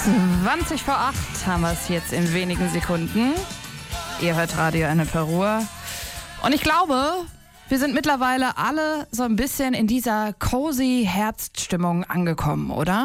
20 vor 8 haben wir es jetzt in wenigen Sekunden. Ihr hört Radio Ennepe Ruhr. Und ich glaube, wir sind mittlerweile alle so ein bisschen in dieser cozy Herbststimmung angekommen, oder?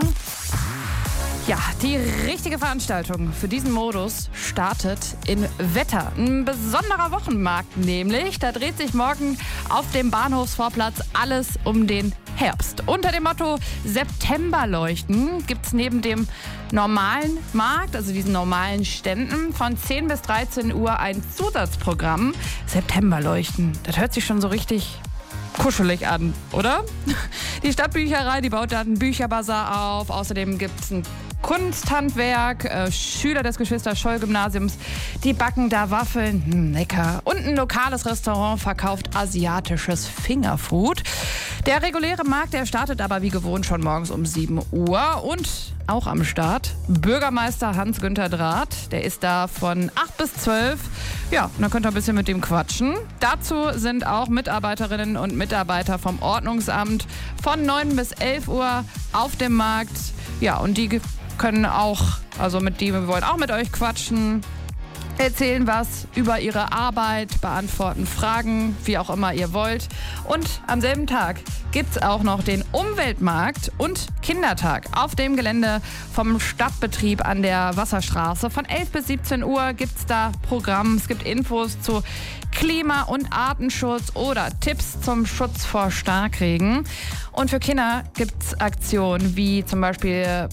Ja, die richtige Veranstaltung für diesen Modus startet in Wetter. Ein besonderer Wochenmarkt nämlich. Da dreht sich morgen auf dem Bahnhofsvorplatz alles um den Herbst. Unter dem Motto Septemberleuchten gibt es neben dem normalen Markt, also diesen normalen Ständen, von 10 bis 13 Uhr ein Zusatzprogramm. Septemberleuchten, das hört sich schon so richtig kuschelig an, oder? Die Stadtbücherei, die baut dann einen Bücherbazar auf. Außerdem gibt es ein Kunsthandwerk, Schüler des Geschwister-Scholl-Gymnasiums, die backen da Waffeln, lecker. Und ein lokales Restaurant verkauft asiatisches Fingerfood. Der reguläre Markt, der startet aber wie gewohnt schon morgens um 7 Uhr. Und auch am Start Bürgermeister Hans-Günther Draht. Der ist da von 8 bis 12. Ja, und dann könnt ihr ein bisschen mit dem quatschen. Dazu sind auch Mitarbeiterinnen und Mitarbeiter vom Ordnungsamt von 9 bis 11 Uhr auf dem Markt. Ja, und die können auch, also wir wollen auch mit euch quatschen, erzählen was über ihre Arbeit, beantworten Fragen, wie auch immer ihr wollt. Und am selben Tag gibt es auch noch den Umweltmarkt und Kindertag auf dem Gelände vom Stadtbetrieb an der Wasserstraße. Von 11 bis 17 Uhr gibt es da Programm. Es gibt Infos zu Klima- und Artenschutz oder Tipps zum Schutz vor Starkregen. Und für Kinder gibt es Aktionen wie zum Beispiel,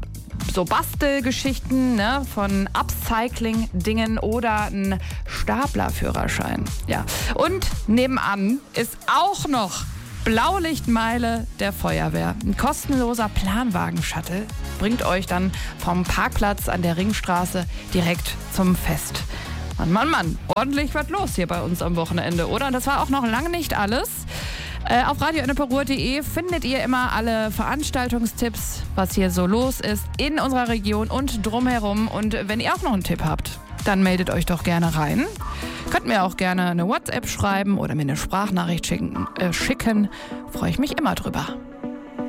so Bastelgeschichten, ne, von Upcycling-Dingen oder ein Staplerführerschein. Ja. Und nebenan ist auch noch Blaulichtmeile der Feuerwehr. Ein kostenloser Planwagen-Shuttle bringt euch dann vom Parkplatz an der Ringstraße direkt zum Fest. Mann, ordentlich was los hier bei uns am Wochenende, oder? Und das war auch noch lange nicht alles. Auf radioenneperuhr.de findet ihr immer alle Veranstaltungstipps, was hier so los ist in unserer Region und drumherum. Und wenn ihr auch noch einen Tipp habt, dann meldet euch doch gerne rein. Könnt mir auch gerne eine WhatsApp schreiben oder mir eine Sprachnachricht schicken. Freue ich mich immer drüber.